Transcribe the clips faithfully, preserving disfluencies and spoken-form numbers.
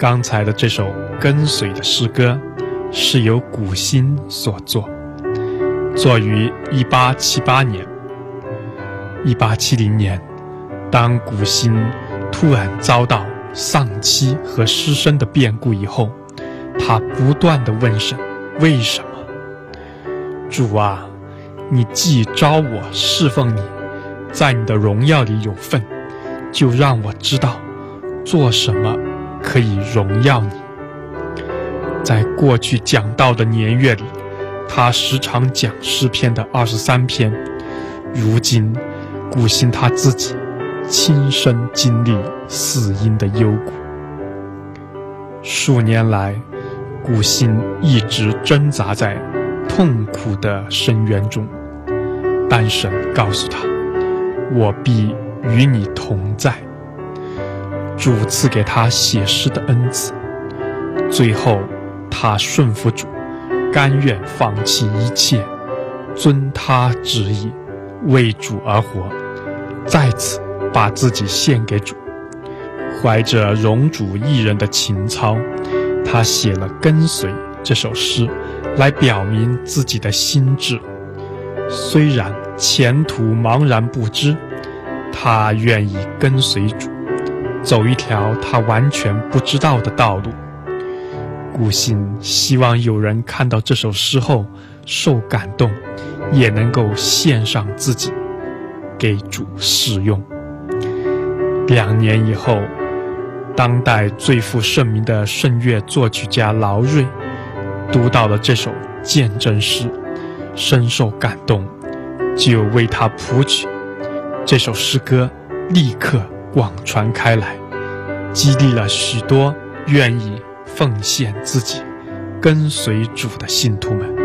刚才的这首跟随的诗歌是由古新所作，作于一八七八年。一八七零年，当古新突然遭到丧妻和失身的变故以后，他不断地问神：为什么？主啊，你既召我侍奉你，在你的荣耀里有份，就让我知道做什么可以荣耀你。在过去讲道的年月里，他时常讲诗篇的二十三篇，如今古新他自己亲身经历死因的幽谷。数年来，古新一直挣扎在痛苦的深渊中，但神告诉他：我必与你同在。主赐给他写诗的恩赐，最后他顺服主，甘愿放弃一切，遵他旨意，为主而活，再次把自己献给主。怀着荣主一人的情操，他写了《跟随》这首诗，来表明自己的心志。虽然前途茫然不知，他愿意跟随主，走一条他完全不知道的道路。古新希望有人看到这首诗后受感动，也能够献上自己给主使用。两年以后，当代最负盛名的圣乐作曲家劳瑞读到了这首见证诗，深受感动，就为他谱曲。这首诗歌立刻广传开来，激励了许多愿意奉献自己跟随主的信徒们。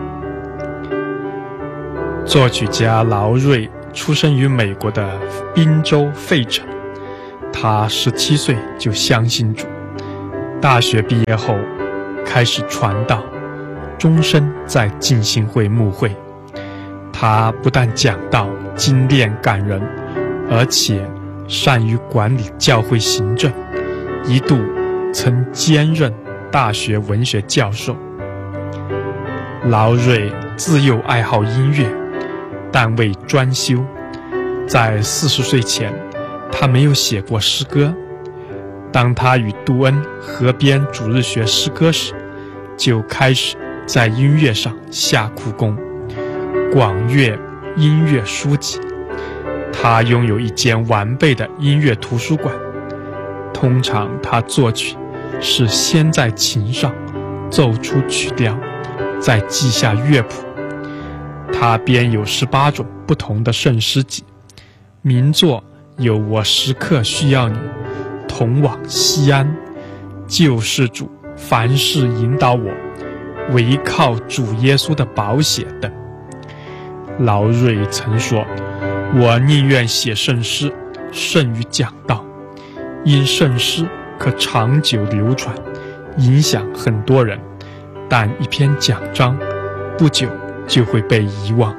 作曲家劳瑞出生于美国的宾州费城，他十七岁就相信主，大学毕业后开始传道，终身在浸信会牧会。他不但讲道精炼感人，而且善于管理教会行政，一度曾兼任大学文学教授。劳瑞自幼爱好音乐，但未专修。在四十岁前，他没有写过诗歌。当他与杜恩合编主日学诗歌时，就开始在音乐上下苦功，广阅音乐书籍。他拥有一间完备的音乐图书馆。通常他作曲是先在琴上奏出曲调，再记下乐谱。他编有十八种不同的圣诗集，名作有《我时刻需要你》、《同往西安》、《救世主凡事引导我》、《唯靠主耶稣的宝血》等。劳瑞曾说：我宁愿写圣诗胜于讲道，因圣诗可长久流传，影响很多人，但一篇讲章不久就会被遗忘。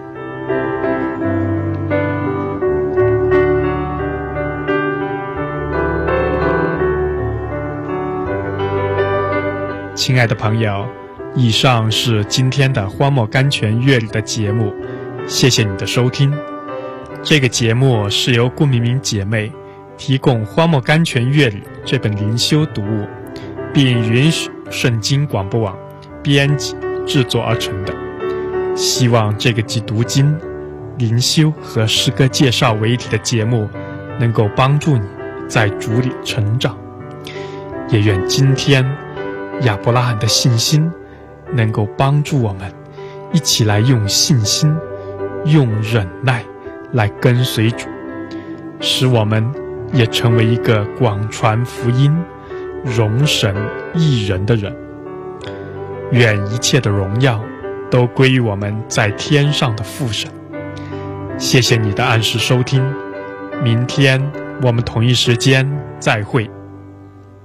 亲爱的朋友，以上是今天的荒漠甘泉乐理的节目，谢谢你的收听。这个节目是由顾明明姐妹提供荒漠甘泉乐理这本灵修读物，并允许圣经广播网编辑制作而成的。希望这个集读经、灵修和诗歌介绍为一体的节目能够帮助你在主里成长。也愿今天亚伯拉罕的信心能够帮助我们一起来用信心、用忍耐来跟随主，使我们也成为一个广传福音、荣神益人的人。愿一切的荣耀都归于我们在天上的父神。谢谢你的按时收听，明天我们同一时间再会。